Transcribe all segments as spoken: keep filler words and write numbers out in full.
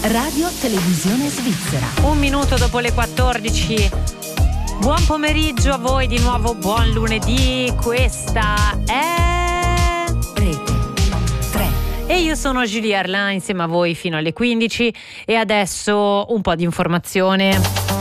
Radio Televisione Svizzera. Un minuto dopo le quattordici. Buon pomeriggio a voi di nuovo, buon lunedì. Questa è Rete tre. E io sono Julie Arlin insieme a voi fino alle quindici. E adesso un po' di informazione.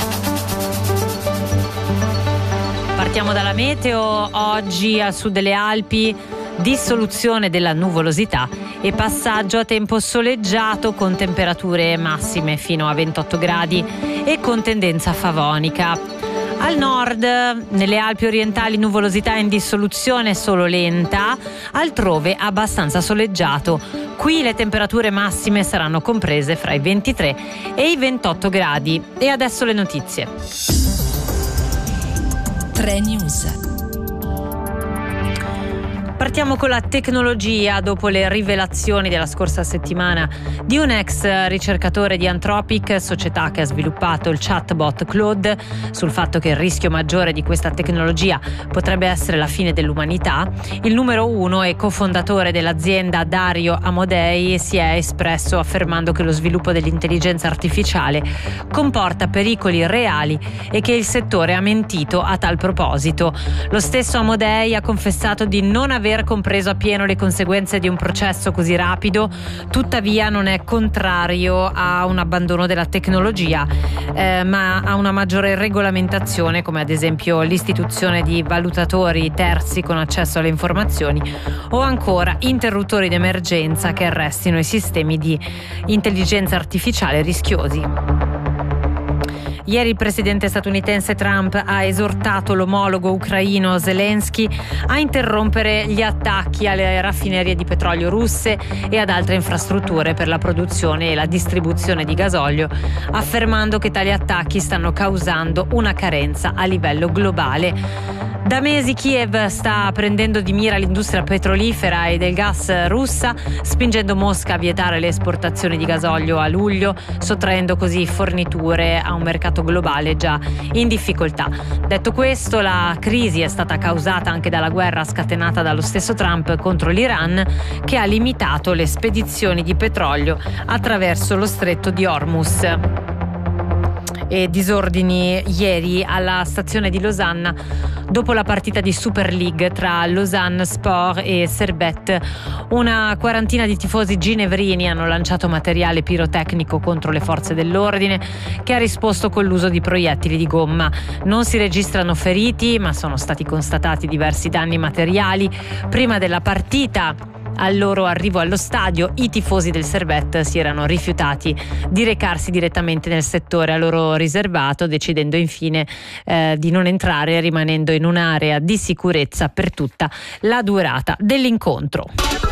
Partiamo dalla meteo. Oggi al sud delle Alpi dissoluzione della nuvolosità e passaggio a tempo soleggiato con temperature massime fino a ventotto gradi e con tendenza favonica. Al nord, nelle Alpi orientali, nuvolosità in dissoluzione solo lenta, altrove abbastanza soleggiato. Qui le temperature massime saranno comprese fra i ventitré e i ventotto gradi. E adesso le notizie. tre News. Partiamo con la tecnologia dopo le rivelazioni della scorsa settimana di un ex ricercatore di Anthropic, società che ha sviluppato il chatbot Claude, sul fatto che il rischio maggiore di questa tecnologia potrebbe essere la fine dell'umanità. Il numero uno e cofondatore dell'azienda, Dario Amodei, si è espresso affermando che lo sviluppo dell'intelligenza artificiale comporta pericoli reali e che il settore ha mentito a tal proposito. Lo stesso Amodei ha confessato di non aver compreso appieno le conseguenze di un processo così rapido, tuttavia non è contrario a un abbandono della tecnologia, eh, ma a una maggiore regolamentazione, come ad esempio l'istituzione di valutatori terzi con accesso alle informazioni o ancora interruttori d'emergenza che arrestino i sistemi di intelligenza artificiale rischiosi. Ieri il presidente statunitense Trump ha esortato l'omologo ucraino Zelensky a interrompere gli attacchi alle raffinerie di petrolio russe e ad altre infrastrutture per la produzione e la distribuzione di gasolio, affermando che tali attacchi stanno causando una carenza a livello globale. Da mesi Kiev sta prendendo di mira l'industria petrolifera e del gas russa, spingendo Mosca a vietare le esportazioni di gasolio a luglio, sottraendo così forniture a un mercato globale già in difficoltà. Detto questo, la crisi è stata causata anche dalla guerra scatenata dallo stesso Trump contro l'Iran, che ha limitato le spedizioni di petrolio attraverso lo stretto di Hormuz. E disordini ieri alla stazione di Losanna dopo la partita di Super League tra Lausanne Sport e Servette. Una quarantina di tifosi ginevrini hanno lanciato materiale pirotecnico contro le forze dell'ordine, che ha risposto con l'uso di proiettili di gomma. Non si registrano feriti, ma sono stati constatati diversi danni materiali. Prima della partita, al loro arrivo allo stadio, i tifosi del Servette si erano rifiutati di recarsi direttamente nel settore a loro riservato, decidendo infine eh, di non entrare, rimanendo in un'area di sicurezza per tutta la durata dell'incontro.